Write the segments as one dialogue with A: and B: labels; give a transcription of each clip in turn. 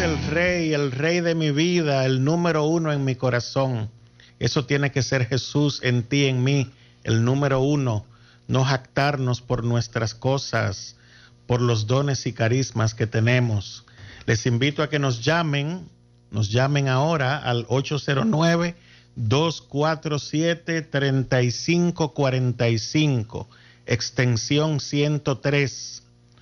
A: el rey de mi vida, el número uno en mi corazón. Eso tiene que ser Jesús en ti, en mí, el número uno. No jactarnos por nuestras cosas, por los dones y carismas que tenemos. Les invito a que nos llamen ahora al 809-247-3545, extensión 103,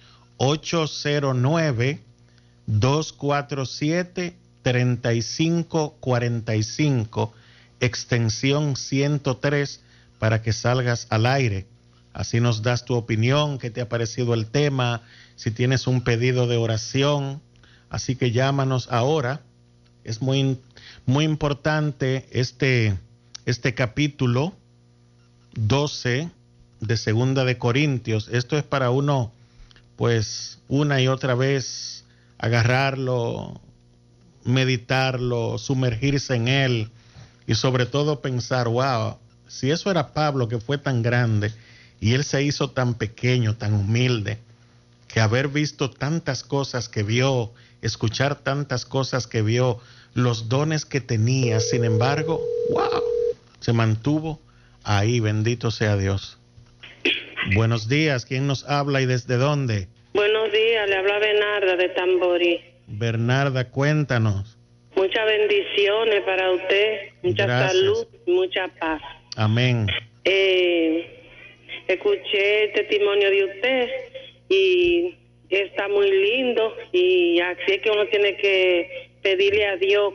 A: 809-247-3545, extensión 103, para que salgas al aire. Así nos das tu opinión, qué te ha parecido el tema, si tienes un pedido de oración. Así que llámanos ahora. Es muy importante este capítulo 12 de Segunda de Corintios. Esto es para uno, pues, una y otra vez agarrarlo, meditarlo, sumergirse en él y sobre todo pensar, wow, si eso era Pablo, que fue tan grande y él se hizo tan pequeño, tan humilde, que haber visto tantas cosas que vio, escuchar tantas cosas que vio, los dones que tenía, sin embargo, wow, se mantuvo ahí, bendito sea Dios. Buenos días, ¿quién nos habla y desde dónde?
B: Buenos días, le habla Bernarda de Tamborí.
A: Bernarda, cuéntanos.
B: Muchas bendiciones para usted, mucha salud, mucha paz.
A: Amén.
B: Escuché el testimonio de usted y está muy lindo, y así es que uno tiene que pedirle a Dios